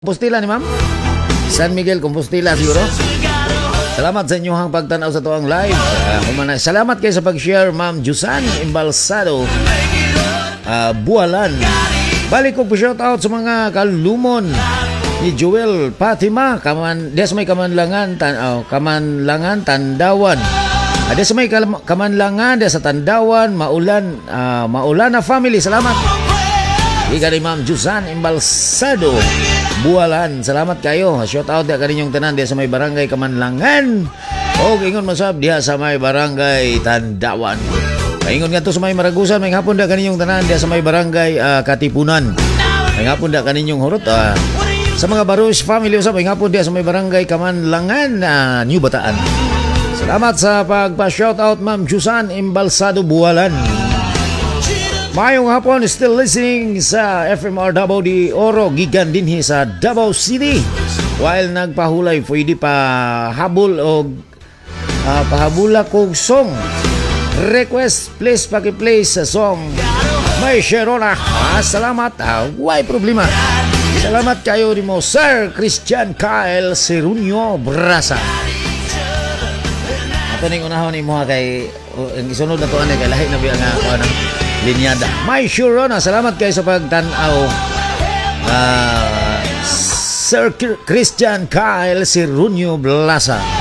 Compostela ni ma'am? San Miguel, Compostela siguro? Salamat sa inyong pagtanaw sa tuwang live. Salamat kayo sa pag-share, Ma'am Jusan Embalsado, Bualan. Balik ko po shout out sa mga kalumon ni Joel Fatima, des may Kamanlangan, Kamanlangan, Tandawan. Des may Kamanlangan, des sa Tandawan, Maulan, Maulan na family. Salamat. Ika ni Ma'am Jusan Embalsado, Bualan. Salamat kayo. Shout out dia kaninyong tanan dia sa may barangay Kamanlangan. O ingon masab dia sa may barangay Tandawan. Ingon nga to sa may Maragusan, may hapon dia kaninyong tanan dia sa may barangay Katipunan. May hapon dia kaninyong hurot sa mga Barus family usab, may hapon dia sa may barangay Kamanlangan, New Bataan. Salamat sa pagpa-shout out Ma'am Jusan Embalsado, Bualan. Mayong hapon, still listening sa FMR Davao de Oro, gigan dinhi sa Davao City. While nagpahulay, pwede pa habol o pahabula kong song. Request, please paki-play sa song May Sherona. Salamat, why problema. Salamat kayo rin mo, Sir Christian Kyle Serunio Brasa. Ito na yung unahon ni mo kay ang isunod na to kay lahi na biya nga ng linyada. May sure na. Salamat kayo sa pagtanaw. Sir Christian Kyle Serunio Blasa.